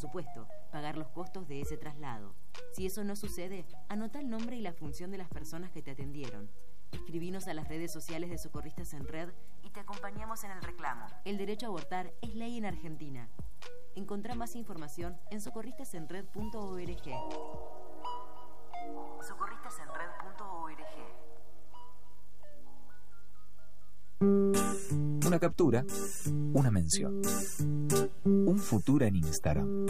supuesto, pagar los costos de ese traslado. Si eso no sucede, anota el nombre y la función de las personas que te atendieron. Escribinos a las redes sociales de Socorristas en Red y te acompañamos en el reclamo. El derecho a abortar es ley en Argentina. Encontrá más información en socorristasenred.org. socorristasenred.org. Una captura, una mención. Un futuro en Instagram.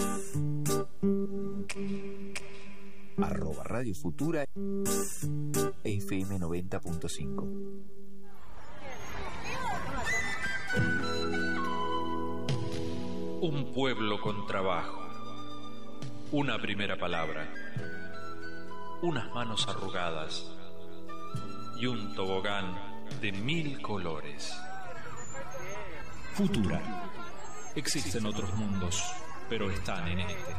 @Radio Futura e FM 90.5. Un pueblo con trabajo. Una primera palabra. Unas manos arrugadas. Y un tobogán de 1000 colores. Futura. Existen otros mundos, pero están en este.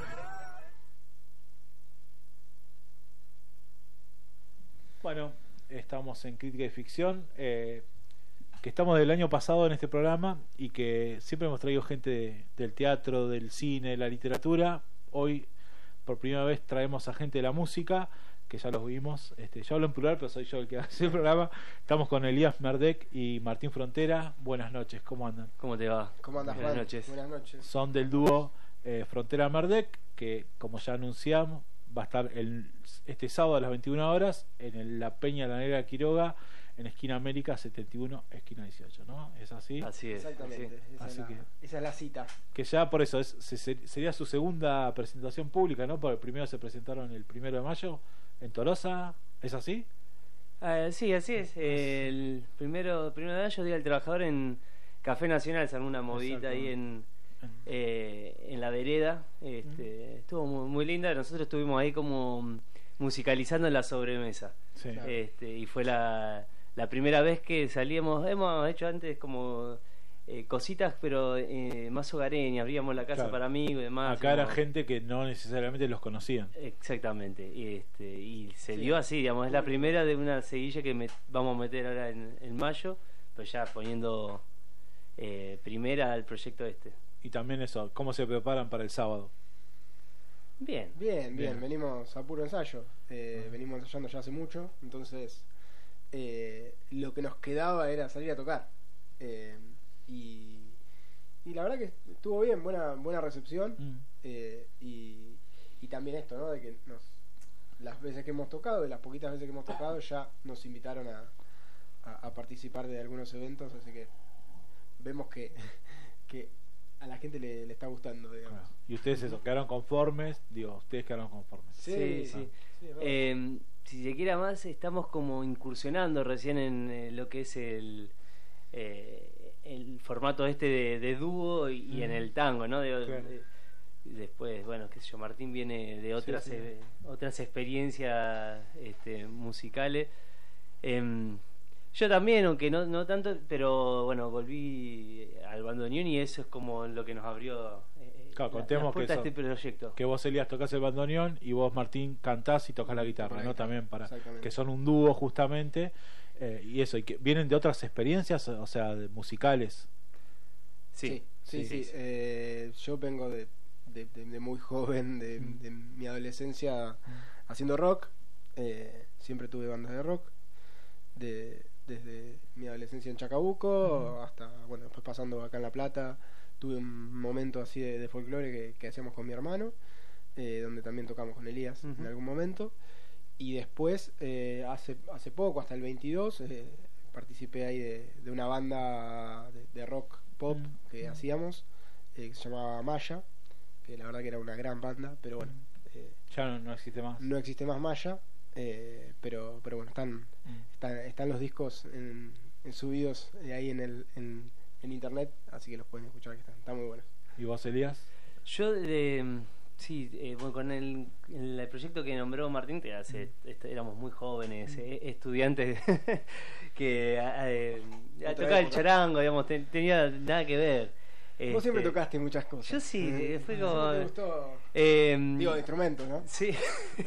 Bueno, estamos en Crítica y Ficción, que estamos del año pasado en este programa y que siempre hemos traído gente del teatro, del cine, de la literatura. Hoy, por primera vez, traemos a gente de la música, que ya los vimos. Yo hablo en plural, pero soy yo el que hace el programa. Estamos con Elías Merdek y Martín Frontera. Buenas noches, ¿cómo andan? ¿Cómo te va? ¿Cómo andas, Buenas Juan? noches. Buenas noches. Son del dúo Frontera Merdek, que como ya anunciamos, va a estar este sábado a las 21 horas en la Peña La Negra Quiroga, en esquina América 71, esquina 18, ¿no? ¿Es así? Así es. Exactamente. Así que Esa es la cita. que ya por eso sería su segunda presentación pública, ¿no? Porque primero se presentaron el 1 de mayo en Tolosa, ¿es así? Sí, así es. El primero de mayo, Día del Trabajador, en Café Nacional, se armó una movida ahí en la vereda. Estuvo muy linda. Nosotros estuvimos ahí como musicalizando la sobremesa. Sí. Y fue la primera vez que salíamos. Hemos hecho antes como cositas, pero más hogareñas. Abríamos la casa Claro. para amigos y demás. Acá era gente que no necesariamente los conocían. Exactamente. Y se dio así, digamos. Es la primera de una seguilla que vamos a meter ahora en mayo, pero ya poniendo primera al proyecto este. Y también eso, ¿cómo se preparan para el sábado? Bien. Bien. Venimos a puro ensayo. Venimos ensayando ya hace mucho. Entonces, lo que nos quedaba era salir a tocar. Y la verdad que estuvo bien, buena recepción. Y también esto, ¿no? De que las veces que hemos tocado, de las poquitas veces que hemos tocado, ya nos invitaron a participar de algunos eventos. Así que vemos que a la gente le está gustando, digamos. Claro. ¿Y ustedes eso, quedaron conformes? Digo, ustedes quedaron conformes. Sí. Si se quiera más, estamos como incursionando recién en lo que es el formato de dúo y en el tango, ¿no? Claro. Después, bueno, qué sé yo, Martín viene de otras otras experiencias musicales. Yo también, aunque no tanto, pero bueno, volví al bandoneón y eso es como lo que nos abrió Claro, las contemos puertas que a este proyecto. Que vos, Elías, tocás el bandoneón y vos, Martín, cantás y tocás la guitarra, ¿no? También que son un dúo justamente, y eso, y que vienen de otras experiencias, o sea, musicales. Sí. Yo vengo de muy joven, de mi adolescencia haciendo rock. Siempre tuve bandas de rock. Desde mi adolescencia en Chacabuco hasta, bueno, después pasando acá en La Plata, tuve un momento así de folclore que hacíamos con mi hermano, donde también tocamos con Elías en algún momento. Y después, hace poco, hasta el 22, participé ahí de una banda de rock pop que hacíamos, que se llamaba Maya, que la verdad que era una gran banda, pero bueno, ya no existe más. No existe más Maya. Pero bueno, están los discos subidos ahí en internet, así que los pueden escuchar, que están muy buenos. ¿Y vos, Elías? Yo bueno, con el proyecto que nombró Martín, que éramos muy jóvenes, estudiantes que tocaba el charango, digamos, tenía nada que ver. Vos siempre tocaste muchas cosas. Yo sí, fue como... ¿Te gustó? Digo, de instrumentos, ¿no? Sí.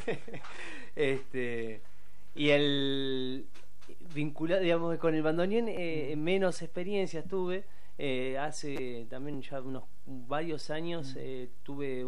Y el vinculado, digamos, con el bandoneón, menos experiencias tuve. Hace también ya varios años tuve